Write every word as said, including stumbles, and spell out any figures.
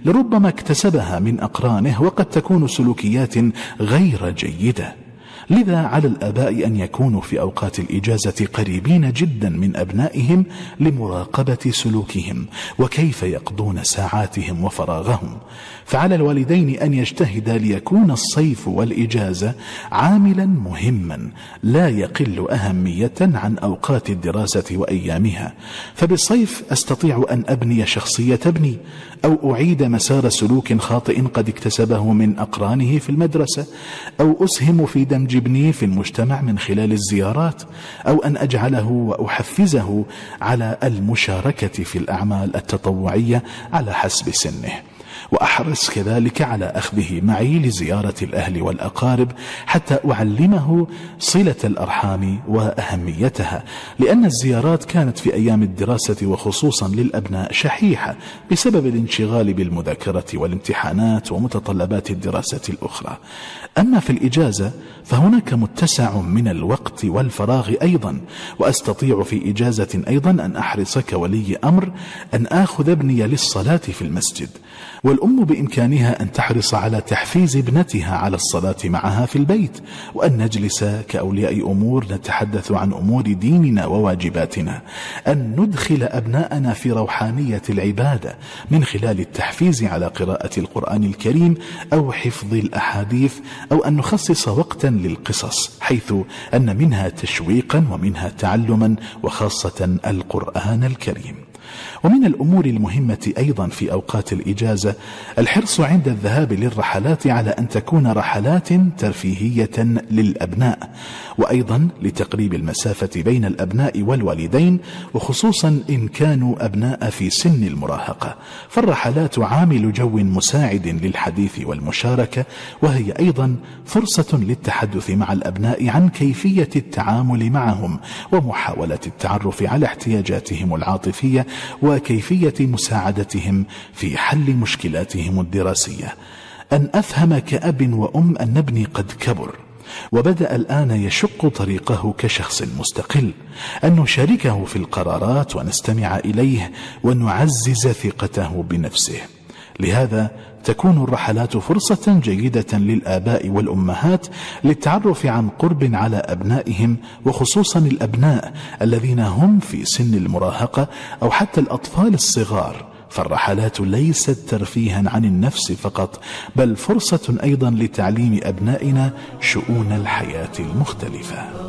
لربما اكتسبها من أقرانه، وقد تكون سلوكيات غير جيدة. لذا على الآباء أن يكونوا في أوقات الإجازة قريبين جدا من أبنائهم لمراقبة سلوكهم وكيف يقضون ساعاتهم وفراغهم. فعلى الوالدين أن يجتهدا ليكون الصيف والإجازة عاملا مهما لا يقل أهمية عن أوقات الدراسة وأيامها. فبالصيف أستطيع أن أبني شخصية ابني، أو أعيد مسار سلوك خاطئ قد اكتسبه من أقرانه في المدرسة، أو أسهم في دمج ابني في المجتمع من خلال الزيارات، أو أن أجعله وأحفزه على المشاركة في الأعمال التطوعية على حسب سنه. وأحرص كذلك على أخذه معي لزيارة الأهل والأقارب حتى أعلمه صلة الأرحام وأهميتها، لأن الزيارات كانت في أيام الدراسة وخصوصا للأبناء شحيحة بسبب الانشغال بالمذاكرة والامتحانات ومتطلبات الدراسة الأخرى. أما في الإجازة فهناك متسع من الوقت والفراغ أيضا، وأستطيع في إجازة أيضا أن أحرص كولي أمر أن آخذ ابني للصلاة في المسجد، والأم بإمكانها أن تحرص على تحفيز ابنتها على الصلاة معها في البيت، وأن نجلس كأولياء أمور نتحدث عن أمور ديننا وواجباتنا، أن ندخل أبناءنا في روحانية العبادة من خلال التحفيز على قراءة القرآن الكريم أو حفظ الأحاديث، أو أن نخصص وقتا للقصص حيث أن منها تشويقا ومنها تعلما، وخاصة القرآن الكريم. ومن الأمور المهمة أيضا في أوقات الإجازة الحرص عند الذهاب للرحلات على أن تكون رحلات ترفيهية للأبناء، وأيضا لتقريب المسافة بين الأبناء والوالدين، وخصوصا إن كانوا أبناء في سن المراهقة، فالرحلات عامل جو مساعد للحديث والمشاركة، وهي أيضا فرصة للتحدث مع الأبناء عن كيفية التعامل معهم ومحاولة التعرف على احتياجاتهم العاطفية وكيفية مساعدتهم في حل مشكلاتهم الدراسية. أن أفهم كأب وأم أن ابني قد كبر وبدأ الآن يشق طريقه كشخص مستقل، أن نشاركه في القرارات ونستمع إليه ونعزز ثقته بنفسه. لهذا تكون الرحلات فرصة جيدة للآباء والأمهات للتعرف عن قرب على أبنائهم، وخصوصا الأبناء الذين هم في سن المراهقة أو حتى الأطفال الصغار. فالرحلات ليست ترفيها عن النفس فقط، بل فرصة أيضا لتعليم أبنائنا شؤون الحياة المختلفة.